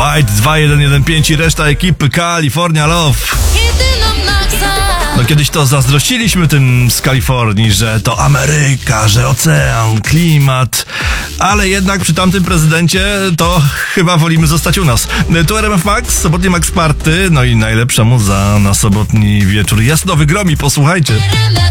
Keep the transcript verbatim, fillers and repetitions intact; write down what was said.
White, dwa jeden jeden pięć i reszta ekipy California Love. No kiedyś to zazdrościliśmy tym z Kalifornii, że to Ameryka, że ocean, klimat, ale jednak przy tamtym prezydencie to chyba wolimy zostać u nas. Tu R M F Max, sobotni Max Party, no i najlepsza muza na sobotni wieczór. Jasnowy Gromi, posłuchajcie.